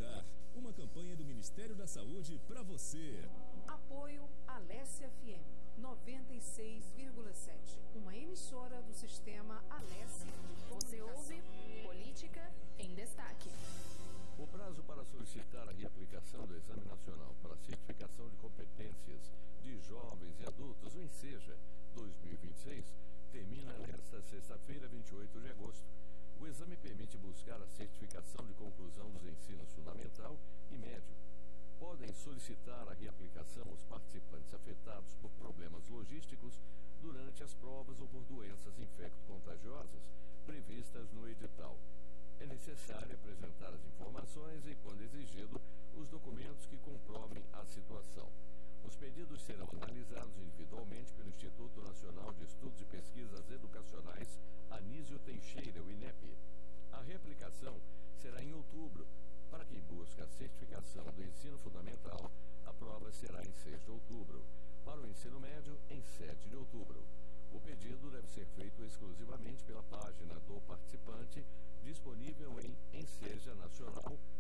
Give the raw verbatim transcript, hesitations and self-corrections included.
Cuidar, uma campanha do Ministério da Saúde para você. Apoio Alessia F M noventa e seis vírgula sete, uma emissora do sistema Alessia de Comunicação. Você ouve Política em Destaque. O prazo para solicitar a reaplicação do Exame Nacional para Certificação de Competências de Jovens e Adultos, o ENSEJA dois mil e vinte e seis, termina nesta sexta-feira, vinte e oito de agosto. O exame permite buscar a certificação de conclusão dos ensinos fundamental e médio. Podem solicitar a reaplicação os participantes afetados por problemas logísticos durante as provas ou por doenças infecto-contagiosas previstas no edital. É necessário apresentar as informações e, quando exigido, os documentos que comprovem a situação. Os pedidos serão analisados individualmente pelo Instituto Nacional de Estudos e Pesquisas Educacionais Anísio Teixeira, o INEP. A reaplicação será em outubro. Para quem busca a certificação do ensino fundamental, a prova será em seis de outubro. Para o ensino médio, em sete de outubro. O pedido deve ser feito exclusivamente pela página do participante, disponível em enseja nacional